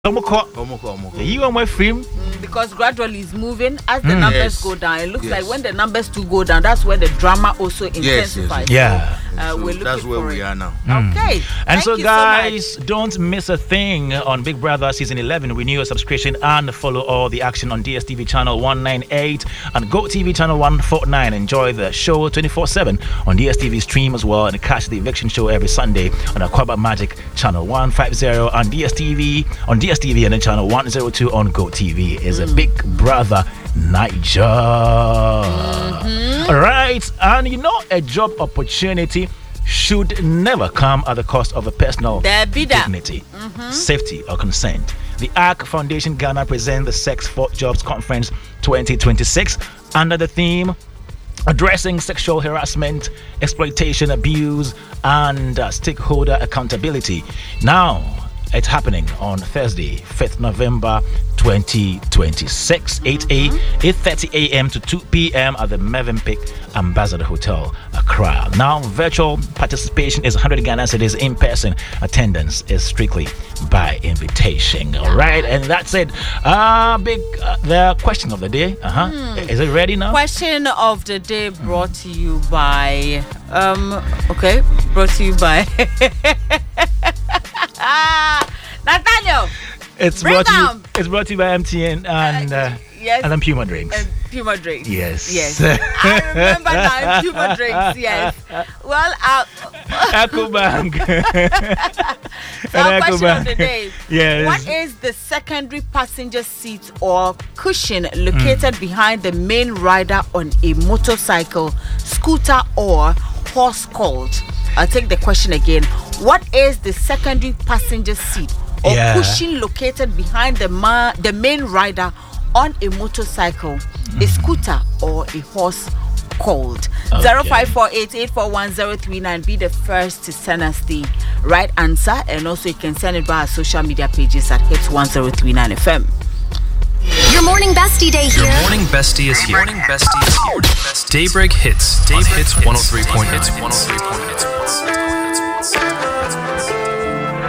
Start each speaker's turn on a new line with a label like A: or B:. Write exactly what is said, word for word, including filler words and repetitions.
A: Omoko.
B: Omoko, Omoko.
A: You are my frame.
C: Mm, because gradually it's moving as the
A: Mm.
C: numbers
B: Yes.
C: go down. It looks
B: Yes.
C: like when the numbers do go down, that's where the drama also intensifies.
B: yes.
A: Yeah.
C: So, uh,
B: So
C: we're looking
B: that's where
C: for
B: we
C: it.
B: are now.
C: Okay.
A: And
C: Thank
A: so,
C: you
A: guys,
C: so much.
A: don't miss a thing on Big Brother Season eleven. Renew your subscription and follow all the action on D S T V channel one ninety-eight and GoTV channel one forty-nine. Enjoy the show twenty-four seven on D S T V stream as well, and catch the eviction show every Sunday on Aquaba Magic channel one fifty on D S T V, on D S T V and then channel one oh two on GoTV. Is a Big Brother Niger.
C: Mm-hmm.
A: All right, and you know, a job opportunity should never come at the cost of a personal
C: There be that.
A: dignity, safety, or consent. The A R C Foundation Ghana presents the Sex for Jobs Conference twenty twenty-six under the theme Addressing Sexual Harassment, Exploitation, Abuse, and uh, Stakeholder Accountability. Now, it's happening on Thursday, fifth November twenty twenty-six, eight thirty a.m. to two p.m. at the Mövenpick Ambassador Hotel, Accra. Now, virtual participation is one hundred Ghana cedis. In person attendance is strictly by invitation. All right, and that's it. Uh, big uh, the question of the day. Uh huh.
C: Hmm.
A: Is it ready now?
C: Question of the day brought to you by um okay brought to you by Nathaniel.
A: It's
C: Bring
A: brought to you.
C: them.
A: It's brought to you by M T N and uh,
C: yes.
A: and then Puma drinks.
C: And Puma drinks.
A: Yes.
C: Yes. I remember now Puma drinks. Yes. Well, uh,
A: EcoBank.
C: so our
A: And
C: question of the
A: EcoBank.
C: day.
A: Yes.
C: What is the secondary passenger seat or cushion located behind the main rider on a motorcycle, scooter, or horse called? I'll take the question again. What is the secondary passenger seat or
A: Yeah.
C: cushion located behind the ma- the main rider on a motorcycle, a scooter, or a horse called?
A: Okay.
C: zero five four eight eight four one zero three nine. Be the first to send us the right answer, and also you can send it by our social media pages at Hits one zero three nine F M.
D: Your morning bestie day here.
E: Your morning bestie is here. Morning bestie is here. Daybreak hits. Dave hits one oh three point eight.